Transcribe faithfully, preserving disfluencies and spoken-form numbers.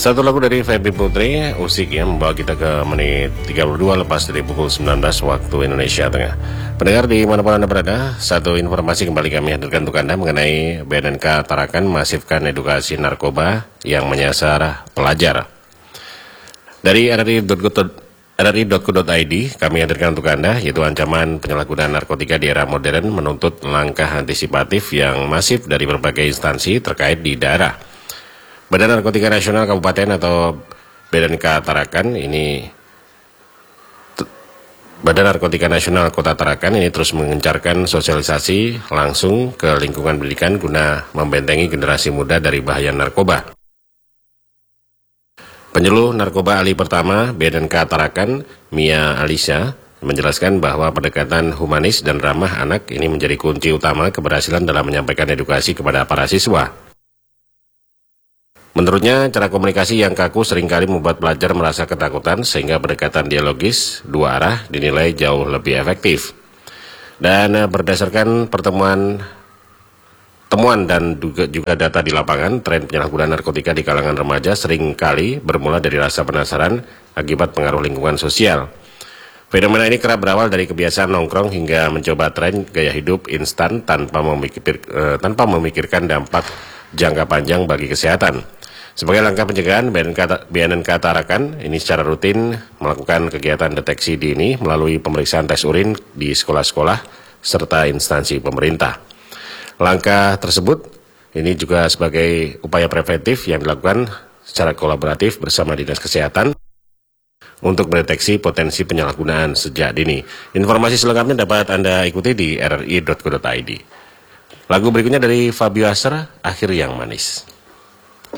Satu lagu dari Feby Putri, Usik ya, membawa kita ke menit tiga puluh dua lepas dari pukul sembilan belas waktu Indonesia Tengah. Pendengar di manapun Anda berada, satu informasi kembali kami hadirkan untuk Anda mengenai B N N K Tarakan masifkan edukasi narkoba yang menyasar pelajar. Dari R R I dot co dot I D kami hadirkan untuk Anda, yaitu ancaman penyalahgunaan narkotika di era modern menuntut langkah antisipatif yang masif dari berbagai instansi terkait di daerah. Badan Narkotika Nasional Kabupaten atau B N N K Tarakan ini Badan Narkotika Nasional Kota Tarakan ini terus mengencarkan sosialisasi langsung ke lingkungan pendidikan guna membentengi generasi muda dari bahaya narkoba. Penyuluh narkoba ahli pertama B N N K Tarakan, Mia Alisa, menjelaskan bahwa pendekatan humanis dan ramah anak ini menjadi kunci utama keberhasilan dalam menyampaikan edukasi kepada para siswa. Menurutnya, cara komunikasi yang kaku seringkali membuat pelajar merasa ketakutan sehingga pendekatan dialogis dua arah dinilai jauh lebih efektif. Dan berdasarkan pertemuan temuan dan juga, juga data di lapangan, tren penyalahgunaan narkotika di kalangan remaja seringkali bermula dari rasa penasaran akibat pengaruh lingkungan sosial. Fenomena ini kerap berawal dari kebiasaan nongkrong hingga mencoba tren gaya hidup instan tanpa memikir, eh, tanpa memikirkan dampak jangka panjang bagi kesehatan. Sebagai langkah pencegahan, B N N K Tarakan ini secara rutin melakukan kegiatan deteksi dini melalui pemeriksaan tes urin di sekolah-sekolah serta instansi pemerintah. Langkah tersebut ini juga sebagai upaya preventif yang dilakukan secara kolaboratif bersama Dinas Kesehatan untuk mendeteksi potensi penyalahgunaan sejak dini. Informasi selengkapnya dapat Anda ikuti di R R I dot co dot I D. Lagu berikutnya dari Fabio Asra, Akhir Yang Manis.